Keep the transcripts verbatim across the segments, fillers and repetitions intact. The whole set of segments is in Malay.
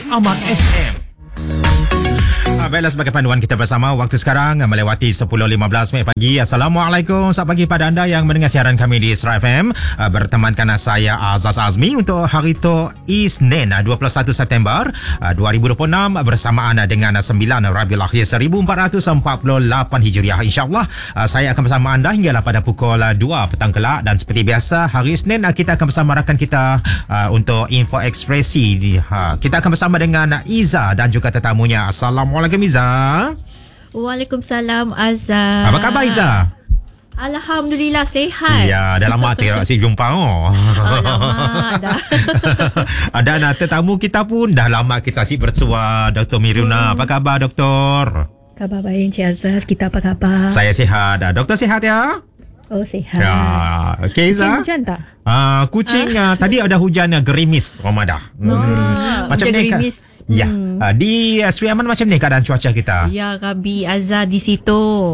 Aman F M. Baiklah, sebagai panduan kita bersama, waktu sekarang melewati sepuluh lima belas minit pagi. Assalamualaikum, selamat pagi pada anda yang mendengar siaran kami di Isra F M. Bertemankan saya Azaz Azmi untuk hari itu Isnin dua puluh satu September dua ribu dua puluh enam bersamaan dengan sembilan Rabiul Akhir seribu empat ratus empat puluh lapan Hijriah. InsyaAllah saya akan bersama anda hinggalah pada pukul dua petang kelak, dan seperti biasa hari Isnin kita akan bersama rakan kita uh, untuk info ekspresi. Uh, kita akan bersama dengan Iza dan juga tetamunya. Assalamualaikum Iza. Waalaikumsalam Azhar. Apa khabar Iza? Alhamdulillah sihat. Ya, dah lama tak si jumpa. Oh. Alamak dah. Dan tetamu kita pun dah lama kita si bersua, Doktor Miruna. Hmm. Apa khabar Doktor? Khabar baik Encik Azaz. Kita apa khabar? Saya sihat. Doktor sihat ya? Oh, sihat. Ya, okey Iza. Hujan tak? Uh, kucing uh, tadi ada hujan uh, gerimis Ramadah. Hmm. Hmm. Macam ni gerimis. Ya. Hmm. Uh, di uh, Sri Aman macam ni keadaan cuaca kita. Ya Rabi Azhar, di situ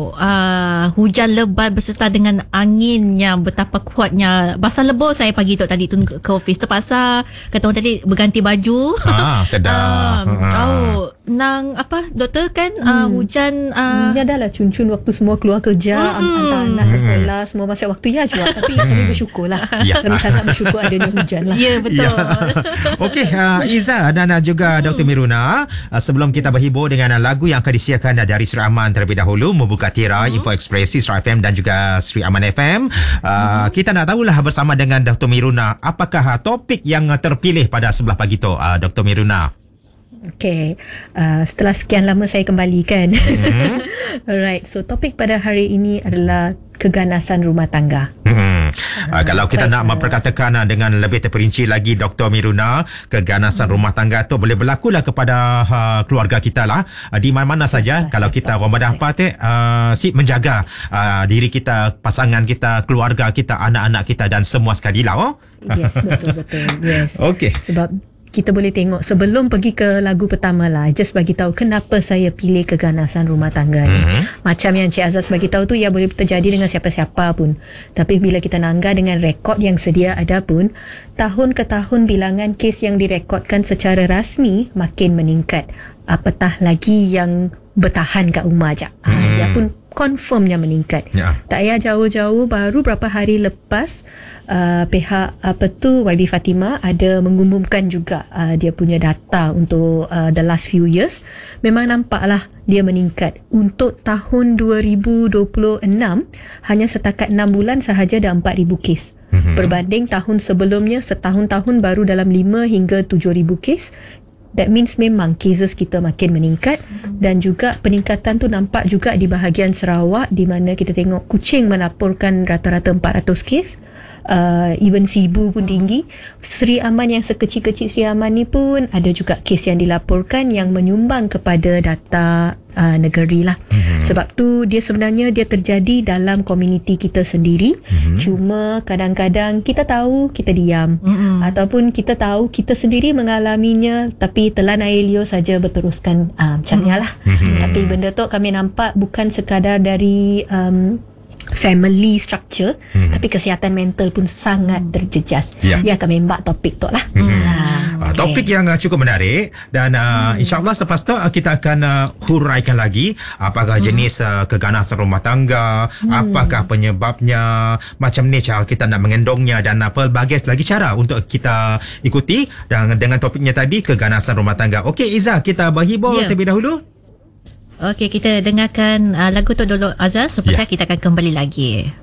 uh, hujan lebat beserta dengan angin yang betapa kuatnya. Basah lebur saya pagi tu tadi tu ke office, terpaksa kata orang tadi berganti baju. Ah, kedah. um, oh, nang apa doktor kan hmm. uh, hujan uh, Ni adalah cun-cun waktu semua keluar kerja, hmm. hantar anak ke sekolah, semua masih waktu ya juga. Tapi kami bersyukurlah. Ya. Kami sangat bersyukur adanya hujan lah. Ya betul. Ya. Okey, uh, Iza dan uh, juga Doktor Miruna, uh, sebelum kita berhibur dengan uh, lagu yang akan disiarkan uh, dari Sri Aman terlebih dahulu, membuka tirai uh-huh. info ekspresi Sri F M dan juga Sri Aman F M. Uh, uh-huh. Kita nak tahulah bersama dengan Doktor Miruna, apakah uh, topik yang uh, terpilih pada sebelah pagi tu, uh, Doktor Miruna? Okay, uh, setelah sekian lama saya kembali kan. Mm-hmm. Alright, so topik pada hari ini adalah keganasan rumah tangga. Hmm. Uh, uh, kalau kita nak memperkatakan uh, dengan lebih terperinci lagi, Doktor Miruna, keganasan hmm. rumah tangga tu boleh berlakulah kepada uh, keluarga kita lah, uh, di mana-mana saja. Kalau kita Ramadan apa tu uh, si menjaga uh, diri kita, pasangan kita, keluarga kita, anak-anak kita dan semua sekali lah. Oh? Yes, betul-betul. Yes. Okey. Sebab kita boleh tengok sebelum pergi ke lagu pertama lah, just bagi tahu kenapa saya pilih keganasan rumah tangga ni. Mm-hmm. Macam yang Cik Azaz bagi tahu tu, ya boleh terjadi dengan siapa-siapa pun. Tapi bila kita nanggar dengan rekod yang sedia ada pun, tahun ke tahun bilangan kes yang direkodkan secara rasmi makin meningkat. Apatah lagi yang bertahan kat rumah je. Mm-hmm. Ha, dia pun confirmnya meningkat. Ya. Tak payah jauh-jauh, baru berapa hari lepas uh, pihak apa tu Y B Fatimah ada mengumumkan juga uh, dia punya data untuk uh, the last few years. Memang nampaklah dia meningkat. Untuk tahun dua ribu dua puluh enam hanya setakat enam bulan sahaja dah empat ribu kes. Mm-hmm. Berbanding tahun sebelumnya setahun-tahun baru dalam lima hingga tujuh ribu kes. That means memang cases kita makin meningkat. Mm-hmm. Dan juga peningkatan tu nampak juga di bahagian Sarawak, di mana kita tengok Kuching melaporkan rata-rata empat ratus kes. Uh, even Sibu pun tinggi. Sri Aman yang sekecil-kecil Sri Aman ni pun ada juga kes yang dilaporkan yang menyumbang kepada data uh, negeri lah. Mm-hmm. Sebab tu dia sebenarnya dia terjadi dalam komuniti kita sendiri. Mm-hmm. Cuma kadang-kadang kita tahu kita diam. Mm-hmm. Ataupun kita tahu kita sendiri mengalaminya tapi telan air liur saja berteruskan uh, macam ni lah. Mm-hmm. Tapi benda tu kami nampak bukan sekadar dari um, family structure, hmm. tapi kesihatan mental pun sangat terjejas. Ya, ya kami mbak topik tu lah. Hmm. Ha, okay. Topik yang uh, cukup menarik dan uh, hmm. insyaAllah selepas tu uh, kita akan uh, huraikan lagi apakah hmm. jenis uh, keganasan rumah tangga, hmm. apakah penyebabnya, macam ni cara kita nak mengendongnya dan uh, pelbagai lagi cara untuk kita ikuti dan dengan topiknya tadi, keganasan rumah tangga. Okey Iza, kita berhibur yeah. terlebih dahulu. Okey, kita dengarkan uh, lagu tu dulu Azhar. Selepas yeah. kita akan kembali lagi.